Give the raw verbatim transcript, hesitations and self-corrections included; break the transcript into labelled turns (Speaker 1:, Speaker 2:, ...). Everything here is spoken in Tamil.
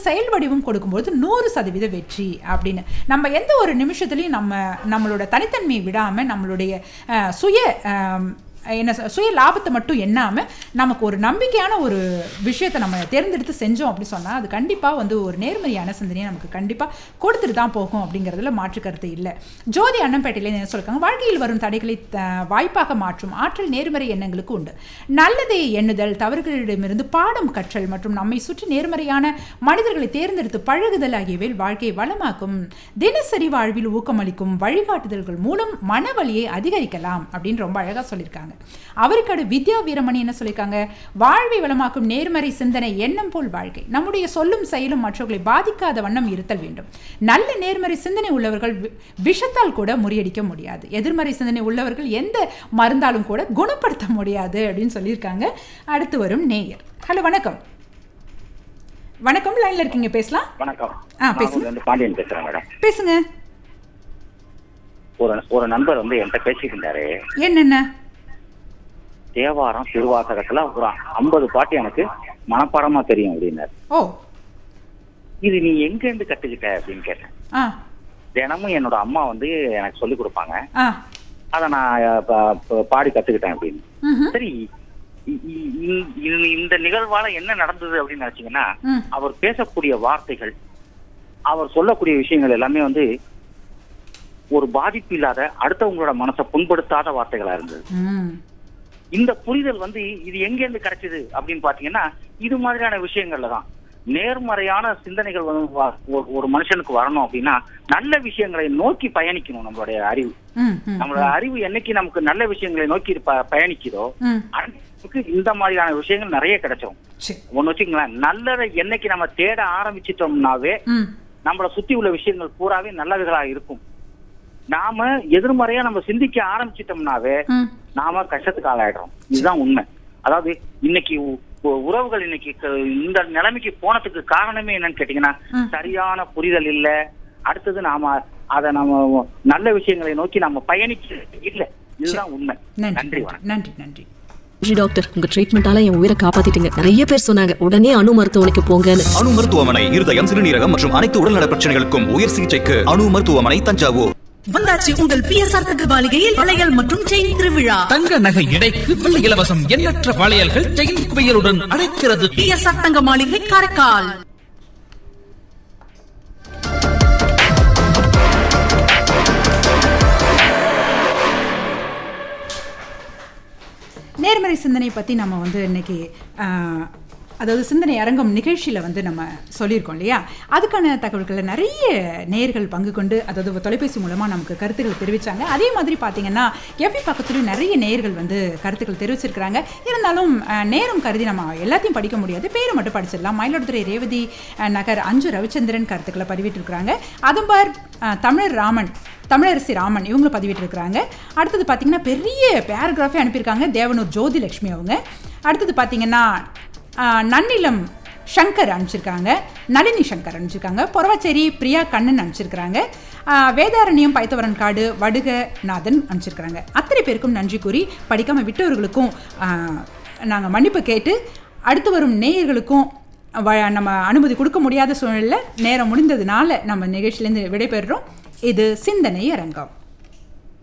Speaker 1: செயல் வடிவம் கொடுக்கும்போது நூறு சதவீத வெற்றி அப்படின்னு. நம்ம எந்த ஒரு நிமிஷத்துலையும் நம்ம நம்மளோட தனித்தன்மையை விடாமல் நம்மளுடைய சுய என்ன சுய லாபத்தை மட்டும் எண்ணாமல் நமக்கு ஒரு நம்பிக்கையான ஒரு விஷயத்தை நம்ம தேர்ந்தெடுத்து செஞ்சோம் அப்படி சொன்னால் அது கண்டிப்பாக வந்து ஒரு நேர்மறையான சிந்தனையை நமக்கு கண்டிப்பாக கொடுத்துட்டு தான் போகும் அப்படிங்கிறதுல மாற்று கருத்து இல்லை. ஜோதி அன்னம்பேட்டையில் என்ன சொல்லியிருக்காங்க, வாழ்க்கையில் வரும் தடைகளை வாய்ப்பாக மாற்றும் ஆற்றல் நேர்மறை எண்ணங்களுக்கு உண்டு. நல்லதை எண்ணுதல், தவறுகளிடமிருந்து பாடம் கற்றல் மற்றும் நம்மை சுற்றி நேர்மறையான மனிதர்களை தேர்ந்தெடுத்து பழகுதல் ஆகியவை வாழ்க்கையை வளமாக்கும். தினசரி வாழ்வில் ஊக்கமளிக்கும் வழிகாட்டுதல்கள் மூலம் மனவலியை அதிகரிக்கலாம் அப்படின்னு ரொம்ப அழகாக சொல்லியிருக்காங்க. அவருக்காடு வித்யா வீரமணி என்ன சொல்லியிருக்காங்க, வாழ்வை வளமாக்கும் நேர்மறை சிந்தனை எண்ணம் போல் வாழ்க்கை. நம்முடைய சொல்லும் செயலும் மற்றவர்களை பாதிக்காத வண்ணம் இருத்தல் வேண்டும். நல்ல நேர்மறை சிந்தனை உள்ளவர்கள் விஷத்தால் கூட முறியடிக்க முடியாது. எதிர்மறை சிந்தனை உள்ளவர்கள் எந்த மருந்தாலும் கூட குணப்படுத்த முடியாது அப்படின்னு சொல்லியிருக்காங்க. அடுத்து வரும் நேயர். ஹலோ, வணக்கம். வணக்கம், லைன்ல இருக்கீங்க, பேசலாம்.
Speaker 2: வணக்கம்.
Speaker 1: ஆ, பேசுங்க.
Speaker 2: பாண்டியன் பேசுறேன் மேடம்.
Speaker 1: பேசுங்க.
Speaker 2: ஒரு ஒரு நண்பர் வந்து என்கிட்ட பேசிட்டு இருந்தாரு.
Speaker 1: என்னென்ன?
Speaker 2: தேவாரம் திருவாசகத்துல ஒரு ஐம்பது பாட்டு எனக்கு மனப்பாடமா தெரியும் அப்படின்னாரு.
Speaker 1: ஓ, இது
Speaker 2: நீ எங்க இருந்து கத்துக்கிட்ட அப்படின்னு கேட்டேன். தினமும் என்னோட அம்மா வந்து எனக்கு சொல்லி கொடுப்பாங்க, அத நான் பாடி கத்துக்கிட்டேன் அப்படின்னு. சரி, இந்த நிகழ்வால என்ன நடந்தது அப்படின்னு நினைச்சீங்கன்னா, அவர் பேசக்கூடிய வார்த்தைகள், அவர் சொல்லக்கூடிய விஷயங்கள் எல்லாமே வந்து ஒரு பாதிப்பு இல்லாத, அடுத்தவங்களோட மனசை புண்படுத்தாத வார்த்தைகளா இருந்தது. இந்த புரிதல் வந்து இது எங்க இருந்து கிடைச்சது அப்படின்னு பாத்தீங்கன்னா, இது மாதிரியான விஷயங்கள்ல தான். நேர்மறையான சிந்தனைகள் ஒரு மனுஷனுக்கு வரணும் அப்படின்னா நல்ல விஷயங்களை நோக்கி பயணிக்கணும். நம்மளுடைய அறிவு நம்மளோட அறிவு என்னைக்கு நமக்கு நல்ல விஷயங்களை நோக்கி பயணிக்குதோ அன்னைக்கு இந்த மாதிரியான விஷயங்கள் நிறைய கிடைச்சிடும். ஒண்ணு வச்சுக்கங்களேன், நல்லதை என்னைக்கு நம்ம தேட ஆரம்பிச்சிட்டோம்னாவே நம்மளை சுத்தி உள்ள விஷயங்கள் பூராவே நல்லவைகளா இருக்கும். நாம எதிர்மறையா நம்ம சிந்திக்க ஆரம்பிச்சிட்டோம்னாவே நாம கஷ்டத்துக்கு ஆளாயிடுறோம். இதுதான் உண்மை. அதாவது இன்னைக்கு உறவுகள் இன்னைக்கு இந்த நிலைமைக்கு போனதுக்கு காரணமே என்னன்னு கேட்டீங்கன்னா, சரியான புரிதல் இல்ல. அடுத்தது நாம அத நம்ம நல்ல விஷயங்களை நோக்கி நம்ம பயணிக்க இல்ல. இதுதான் உண்மை. நன்றி.
Speaker 1: நன்றி. நன்றி
Speaker 3: டாக்டர், உங்க ட்ரீட்மெண்டால என் உயிரை காப்பாத்திட்டீங்க. நிறைய பேர் சொன்னாங்க உடனே அணு மருத்துவமனைக்கு போங்கன்னு.
Speaker 4: அணு மருத்துவமனை இருதயம், சிறுநீரகம் மற்றும் அனைத்து உடல்நல பிரச்சனைகளுக்கும் உயர் சிகிச்சைக்கு அணு மருத்துவமனை, தஞ்சாவூர்.
Speaker 5: வந்தாச்சு உங்கள் பிஎஸ்ஆர் தங்க மாளிகையில் வளையல் மற்றும் செயின் திருவிழா.
Speaker 6: தங்க நகை எடைக்கு வெள்ளி இலவசம். எண்ணற்ற வளையல்கள் செயின் குவியலுடன் அழைக்கிறது
Speaker 5: பிஎஸ்ஆர் தங்க மாளிகை, காரைக்கால்.
Speaker 1: நேர்மறை சிந்தனை பற்றி நம்ம வந்து இன்னைக்கு அதாவது சிந்தனை அரங்கம் நிகழ்ச்சியில் வந்து நம்ம சொல்லியிருக்கோம் இல்லையா, அதுக்கான தகவல்களை நிறைய நேர்கள் பங்கு கொண்டு அதாவது தொலைபேசி மூலமாக நமக்கு கருத்துக்களை தெரிவித்தாங்க. அதே மாதிரி பார்த்தீங்கன்னா எஃபி பக்கத்துலேயும் நிறைய நேர்கள் வந்து கருத்துக்கள் தெரிவிச்சிருக்கிறாங்க. இருந்தாலும் நேரம் கருதி நம்ம எல்லாத்தையும் படிக்க முடியாது, பேரை மட்டும் படிச்சிடலாம். மயிலாடுதுறை ரேவதி நகர் அஞ்சு ரவிச்சந்திரன் கருத்துக்களை பதிவிட்டிருக்கிறாங்க. அதம்பார் தமிழர் ராமன், தமிழரசி ராமன் இவங்களும் பதிவிட்டிருக்கிறாங்க. அடுத்தது பார்த்தீங்கன்னா பெரிய பேராகிராஃபே அனுப்பியிருக்காங்க தேவனூர் ஜோதிலட்சுமி அவங்க. அடுத்தது பார்த்தீங்கன்னா நன்னிலம் சங்கர் அனுப்பிச்சிருக்காங்க, நளினி சங்கர் அனுப்பிச்சிருக்காங்க, பொறவச்சேரி பிரியா கண்ணன் அனுப்பிச்சிருக்கிறாங்க, வேதாரண்யம் பைத்தவரன் காடு வடுகநாதன் அனுப்பிச்சிருக்கிறாங்க. அத்தனை பேருக்கும் நன்றி கூறி படிக்காமல் விட்டவர்களுக்கும் நாங்கள் மன்னிப்பு கேட்டு அடுத்து வரும் நேயர்களுக்கும் நம்ம அனுமதி கொடுக்க முடியாத சூழ்நிலை நேரம் முடிந்ததுனால நம்ம நிகழ்ச்சியிலேருந்து விடைபெறுறோம். இது சிந்தனை அரங்கம்.